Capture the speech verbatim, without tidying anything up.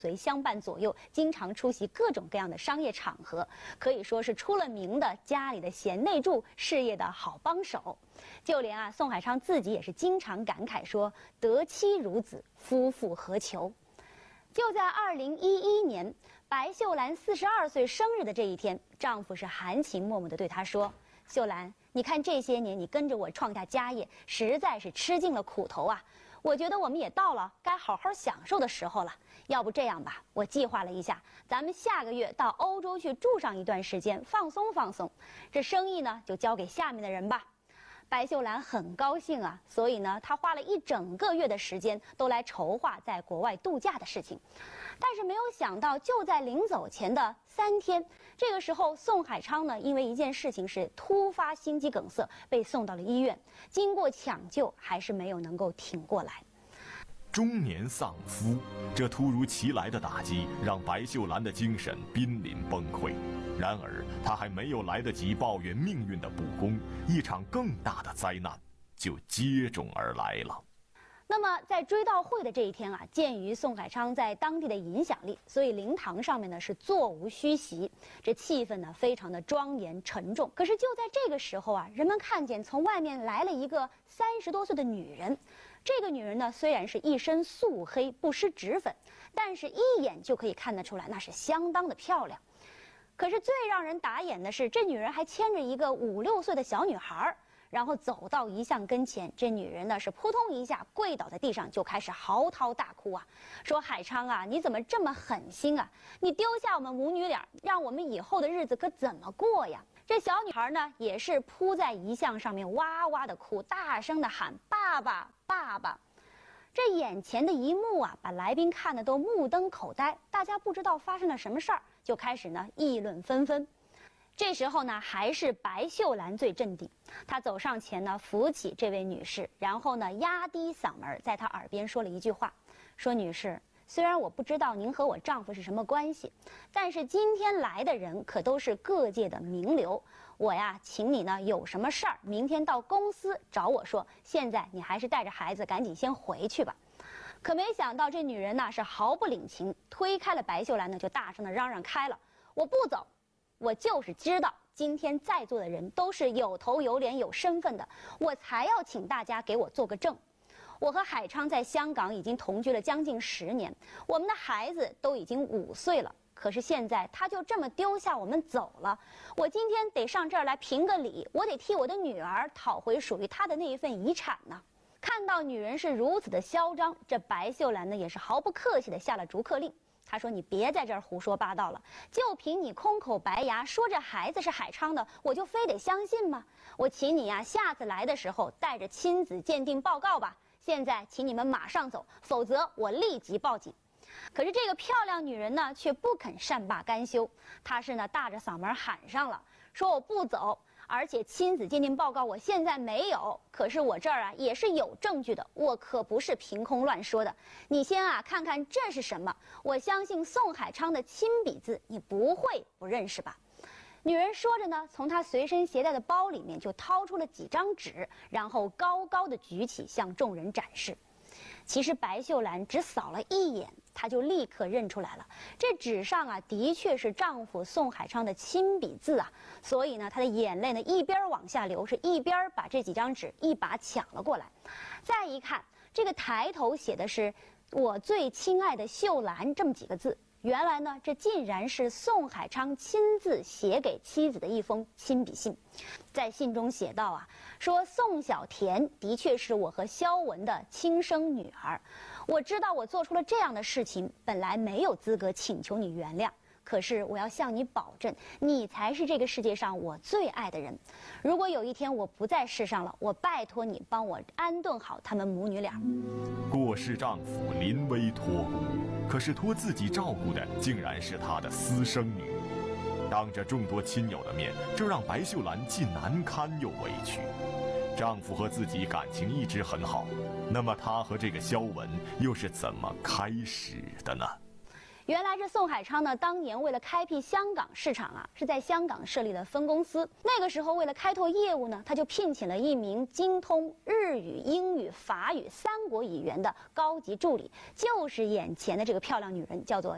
随相伴左右，经常出席各种各样的商业场合，可以说是出了名的家里的贤内助，事业的好帮手。就连啊宋海昌自己也是经常感慨说：“得妻如子，夫复何求。”就在二零一一年，白秀兰四十二岁生日的这一天，丈夫是含情脉脉地对她说：“秀兰，你看这些年你跟着我创下家业，实在是吃尽了苦头啊。我觉得我们也到了该好好享受的时候了。要不这样吧，我计划了一下，咱们下个月到欧洲去住上一段时间，放松放松。这生意呢，就交给下面的人吧。”白秀兰很高兴啊，所以呢，她花了一整个月的时间都来筹划在国外度假的事情。但是没有想到，就在临走前的三天，这个时候宋海昌呢，因为一件事情是突发心肌梗塞，被送到了医院。经过抢救，还是没有能够挺过来。 中年丧夫，这突如其来的打击让白秀兰的精神濒临崩溃。然而，她还没有来得及抱怨命运的不公，一场更大的灾难就接踵而来了。 那么，在追悼会的这一天啊，鉴于宋海昌在当地的影响力，所以灵堂上面呢是座无虚席，这气氛呢非常的庄严沉重。可是就在这个时候啊，人们看见从外面来了一个三十多岁的女人。这个女人呢，虽然是一身素黑，不施脂粉，但是一眼就可以看得出来，那是相当的漂亮。可是最让人打眼的是，这女人还牵着一个五六岁的小女孩，然后走到遗像跟前，这女人呢是扑通一下跪倒在地上，就开始嚎啕大哭啊，说：“海昌啊，你怎么这么狠心啊？你丢下我们母女俩，让我们以后的日子可怎么过呀？”这小女孩呢，也是扑在遗像上面哇哇的哭，大声的喊：“爸爸，爸爸！”这眼前的一幕啊，把来宾看得都目瞪口呆，大家不知道发生了什么事儿，就开始呢议论纷纷。这时候呢，还是白秀兰最镇定，她走上前呢，扶起这位女士，然后呢，压低嗓门在她耳边说了一句话，说：“女士，虽然我不知道您和我丈夫是什么关系，但是今天来的人可都是各界的名流。我呀，请你呢有什么事儿，明天到公司找我说。现在你还是带着孩子赶紧先回去吧。”可没想到这女人呢是毫不领情，推开了白秀兰呢，就大声的嚷嚷开了：“我不走！我就是知道今天在座的人都是有头有脸有身份的，我才要请大家给我做个证。我和海昌在香港已经同居了将近十年，我们的孩子都已经五岁了，可是现在他就这么丢下我们走了。我今天得上这儿来评个理，我得替我的女儿讨回属于她的那一份遗产呢。”看到女人是如此的嚣张，这白秀兰呢也是毫不客气的下了逐客令。她说：“你别在这儿胡说八道了，就凭你空口白牙说这孩子是海昌的，我就非得相信吗？我请你呀，下次来的时候带着亲子鉴定报告吧。现在请你们马上走，否则我立即报警。”可是这个漂亮女人呢，却不肯善罢甘休，她是呢大着嗓门喊上了，说：“我不走。而且亲子鉴定报告我现在没有，可是我这儿啊也是有证据的，我可不是凭空乱说的。你先啊看看这是什么，我相信宋海昌的亲笔字，你不会不认识吧？”女人说着呢，从她随身携带的包里面就掏出了几张纸，然后高高的举起向众人展示。其实白秀兰只扫了一眼，她就立刻认出来了，这纸上啊的确是丈夫宋海昌的亲笔字啊，所以呢她的眼泪呢一边往下流，是一边把这几张纸一把抢了过来。再一看，这个抬头写的是“我最亲爱的秀兰”这么几个字，原来呢这竟然是宋海昌亲自写给妻子的一封亲笔信。在信中写道啊，说：“宋小田的确是我和肖文的亲生女儿，我知道我做出了这样的事情，本来没有资格请求你原谅，可是我要向你保证，你才是这个世界上我最爱的人。如果有一天我不在世上了，我拜托你帮我安顿好他们母女俩。” 过世丈夫临危托孤，可是托自己照顾的竟然是他的私生女。当着众多亲友的面，这让白秀兰既难堪又委屈。丈夫和自己感情一直很好，那么她和这个肖文又是怎么开始的呢？ 原来这宋海昌呢，当年为了开辟香港市场啊，是在香港设立了分公司。那个时候为了开拓业务呢，他就聘请了一名精通日语、英语、法语三国语言的高级助理，就是眼前的这个漂亮女人，叫做